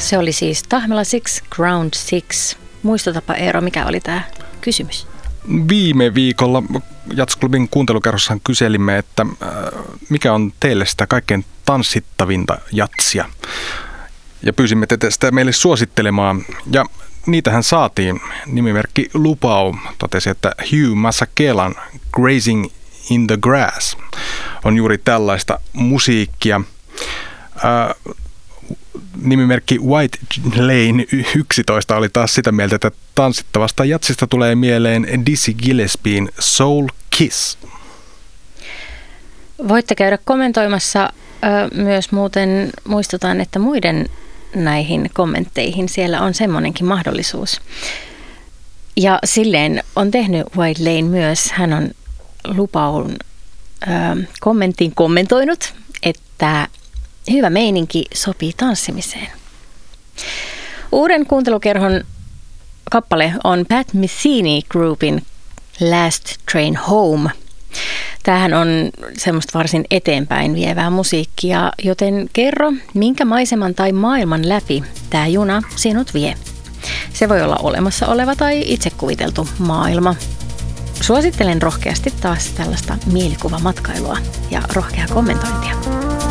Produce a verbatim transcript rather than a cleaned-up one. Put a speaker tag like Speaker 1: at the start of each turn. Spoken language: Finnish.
Speaker 1: Se oli siis Tahmela Six, Ground Six. Muistutapa Eero, mikä oli tämä kysymys?
Speaker 2: Viime viikolla Jazzklubin kuuntelukerrossahan kyselimme, että mikä on teille sitä kaikkein tanssittavinta jatsia. Ja pyysimme teitä sitä meille suosittelemaan. Ja niitähän saatiin. Nimimerkki Lupau totesi, että Hugh Masekela Grazing in the Grass on juuri tällaista musiikkia. Ää, nimimerkki White Lane yksitoista oli taas sitä mieltä, että tanssittavasta jatsista tulee mieleen Dizzy Gillespieen Soul Kiss.
Speaker 1: Voitte käydä kommentoimassa. Myös muuten muistutan, että muiden näihin kommentteihin siellä on semmoinenkin mahdollisuus. Ja silleen on tehnyt White Lane myös. Hän on Lupaun kommenttiin kommentoinut, että hyvä meininki sopii tanssimiseen. Uuden kuuntelukerhon kappale on Pat Metheny Groupin Last Train Home. Tämähän on semmoista varsin eteenpäin vievää musiikkia, joten kerro, minkä maiseman tai maailman läpi tämä juna sinut vie. Se voi olla olemassa oleva tai itse kuviteltu maailma. Suosittelen rohkeasti taas tällaista mielikuvamatkailua ja rohkeaa kommentointia.